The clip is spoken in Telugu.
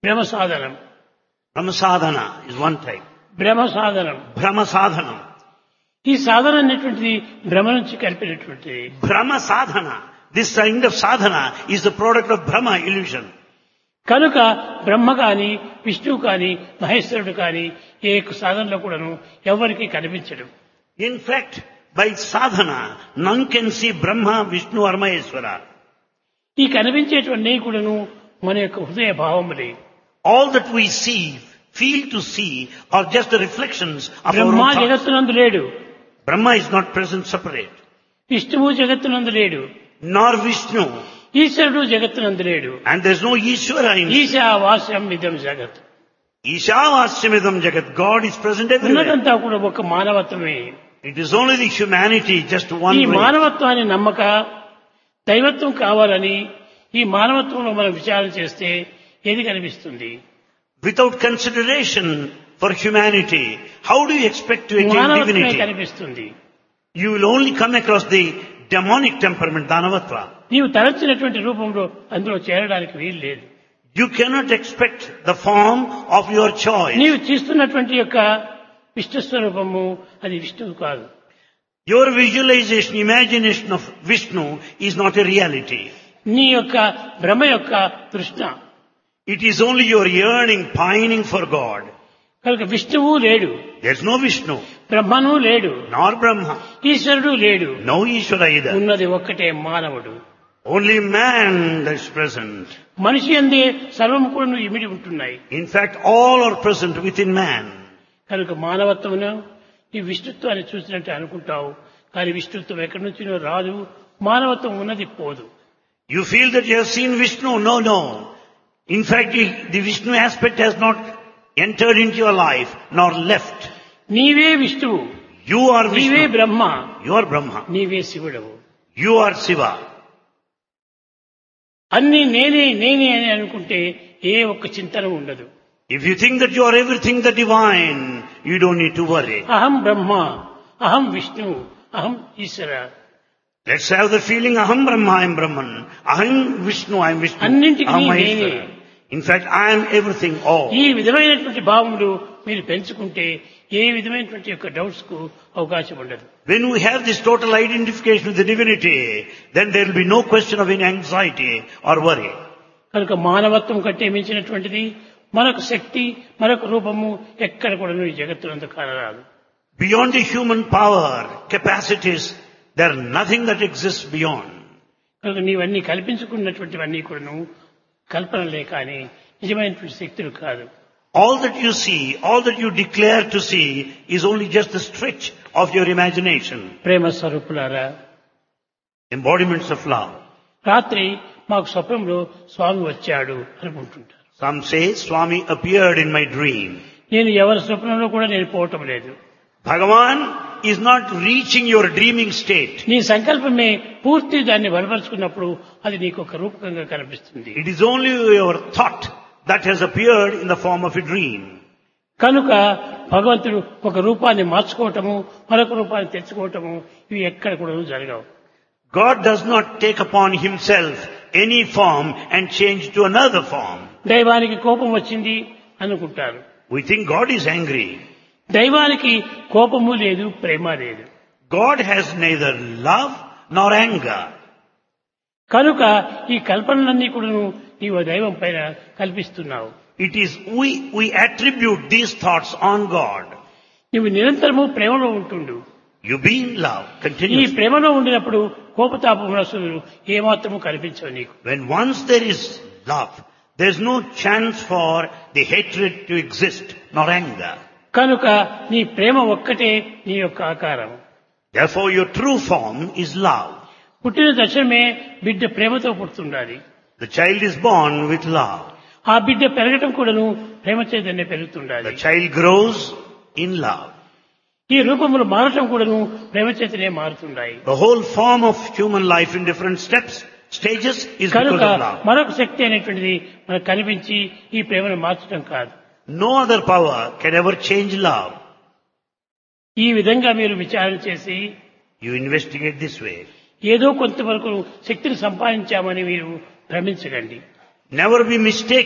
భ్రమ సాధనం. Brahma sadhana is one type. భ్రమ సాధనం. Brahma sadhana. ఈ సాధన అనేటువంటిది భ్రమ నుంచి కలిపినటువంటిది. Brahma sadhana. This kind of sadhana is the product of Brahma illusion. కనుక బ్రహ్మ కాని విష్ణువు కాని మహేశ్వరుడు కాని ఏ సాధనలో కూడాను ఎవరికి కనిపించడు. In fact, by sadhana, none can see Brahma, Vishnu or Maheshwara. ఈ కనిపించేటువంటి కూడాను మన యొక్క హృదయ భావములే. All that we see, feel to see, are just the reflections of our Brahma own thoughts. జగత్తునందు లేడు, Brahma is not present separate, విష్ణువు జగత్తునందు లేడు, nor Vishnu, ఈశ్వరుడు జగత్తునందు లేడు. and there is no Ishvara in ఈశావాస్యం ఇదం జగత్. Ishavasyamidam Jagat. God is present everywhere. ఉన్నదంతా కూడా ఒక మానవత్వమే. It is only the humanity, just one ఈ way. మానవత్వాన్ని నమ్మక దైవత్వం కావాలని ఈ మానవత్వంలో మనం విచారణ చేస్తే ఏది కనిపిస్తుంది? Without consideration for humanity, how do you expect to attain మానవత్వమే divinity? కనిపిస్తుంది. You will only come across the demonic temperament, Danavatva. నీవు తలచినటువంటి రూపంలో అందులో చేరడానికి వీలు లేదు. You cannot expect the form of your choice. నీవు చూస్తున్నటువంటి యొక్క విష్ణు స్వరూపము అది విష్ణువు కాదు. Your visualization, imagination of Vishnu is not a reality. నీ యొక్క భ్రమ యొక్క తృష్ణ. It is only your yearning, pining for God. కనుక విష్ణువు లేడు, There is no Vishnu, బ్రహ్మను లేడు, nor Brahma, ఈశ్వరుడు లేడు. no Ishvara either. ఉన్నది ఒక్కటే మానవుడు. Only man that is present. మనిషి అందే సర్వము కూడా ఇమిడి ఉంటున్నాయి. In fact, all are present within man. కనుక మానవత్వమును ఈ విష్ణుత్వాన్ని చూసినట్టు అనుకుంటావు, కానీ విష్ణుత్వం ఎక్కడి నుంచి రాదు, మానవత్వం ఉన్నది పోదు. You feel that you have seen Vishnu? No, no. In fact, the Vishnu aspect has not entered into your life, nor left. నీవే విష్ణువు, You are నీవే Vishnu. Brahma, You are Brahma. నీవే శివుడవు. You are Shiva. అన్ని నేనే నేనే అని అనుకుంటే ఏ ఒక్క చింతన ఉండదు. If you think that you are everything the divine, you don't need to worry. అహం బ్రహ్మ, అహం విష్ణు, అహం ఈశ్వర. Let's have the feeling, Aham Brahma, I am Brahman. Aham Vishnu, I am Vishnu. అన్నింటికి Aham నేనే. Maheshwara. In fact, I am everything, all. ఈ విధమైనటువంటి భావములు మీరు పెంచుకుంటే ఏ విధమైనటువంటి యొక్క డౌట్స్ కు అవకాశం ఉండదు. When we have this total identification with the divinity, then there will be no question of any anxiety or worry. కనుక మానవత్వం కంటే మించినటువంటిది మనకు శక్తి, మనకు రూపము ఎక్కడ కూడా ఈ జగత్తునందు కానరాదు. Beyond the human power, capacities, there is nothing that exists beyond. కనుక నీవన్నీ కల్పించుకున్నటువంటివన్నీ కూడాను కల్పనలే కానీ నిజమైనటువంటి శక్తులు కాదు. All that you see, all that you declare to see is only just the stretch of your imagination. ప్రేమ స్వరూపులారా, Embodiments of love. రాత్రి మాకు స్వప్నంలో స్వామి వచ్చాడు అనుకుంటుంటారు. Some say, Swami appeared in my dream. నేను ఎవరి స్వప్నంలో కూడా నేను పోవటం లేదు. Bhagavan is not reaching your dreaming state. నీ సంకల్పమే పూర్తి దాన్ని బలపరుచుకున్నప్పుడు అది నీకు ఒక రూపకంగా కనిపిస్తుంది. It is only your thought that has appeared in the form of a dream. కనుక భగవంతుడు ఒక రూపాన్ని మార్చుకోవటము, మరొక రూపాన్ని తెచ్చుకోవటము ఇవి ఎక్కడ కూడా జరగవు. God does not take upon himself any form and change to another form. దైవానికి కోపం వచ్చింది అనుకుంటారు. We think God is angry. దైవానికి కోపము లేదు, ప్రేమ లేదు. God has neither love nor anger. కనుక ఈ కల్పనలన్నీ కూడా నీవు దైవం పైన కల్పిస్తున్నావు. It is we attribute these thoughts on God. నువ్వు నిరంతరము ప్రేమలో ఉంటుండు. You be in love ఈ continuously. ప్రేమలో ఉండినప్పుడు కోపతాప మనస్సులు ఏమాత్రము కనిపించవు నీకు. When once there is love, there is no chance for the hatred to exist, nor anger. కనుక నీ ప్రేమ ఒక్కటే నీ యొక్క ఆకారం. Therefore your true form is love. పుట్టిన దశమే బిడ్డ ప్రేమతో పుడుతుండాలి. The child is born with love. ఆ బిడ్డ పెరగటం కూడాను ప్రేమ చేతనే పెరుగుతుండాలి. The child grows in love. ఈ రూపములు మారటం కూడాను ప్రేమ చేతనే మారుతుండాయి. The whole form of human life in different stages is కనుక because of love. మరొక శక్తి అనేటువంటిది మనకు కనిపించి ఈ ప్రేమను మార్చడం కాదు. No other power can ever change love. ఈ విధంగా మీరు విచారణ చేసి You investigate this way. ఏదో కొంతవరకు శక్తిని సంపాదించామని మీరు భ్రమించకండి. Never be mistaken